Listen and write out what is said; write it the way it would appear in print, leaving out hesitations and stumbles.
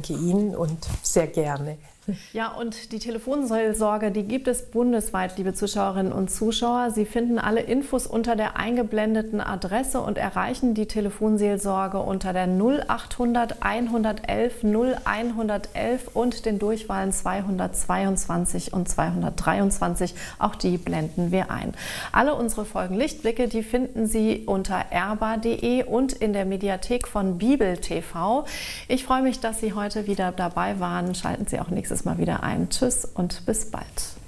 danke Ihnen und sehr gerne. Ja, und die Telefonseelsorge, die gibt es bundesweit, liebe Zuschauerinnen und Zuschauer. Sie finden alle Infos unter der eingeblendeten Adresse und erreichen die Telefonseelsorge unter der 0800 111 0111 und den Durchwahlen 222 und 223. Auch die blenden wir ein. Alle unsere Folgen Lichtblicke, die finden Sie unter erba.de und in der Mediathek von Bibel TV. Ich freue mich, dass Sie heute wieder dabei waren. Schalten Sie auch nächstes Mal wieder ein. Tschüss und bis bald.